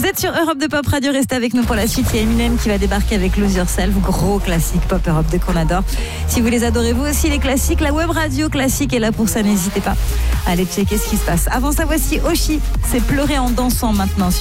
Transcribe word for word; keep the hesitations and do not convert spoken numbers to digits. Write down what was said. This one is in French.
êtes sur Europe de Pop Radio, restez avec nous pour la suite. Il y a Eminem qui va débarquer avec Lose Yourself, gros classique Pop Europe deux qu'on adore. Si vous les adorez vous aussi les classiques, la web radio classique est là pour ça, n'hésitez pas à aller checker ce qui se passe. Avant ça, voici Oshi, c'est pleurer en dansant maintenant.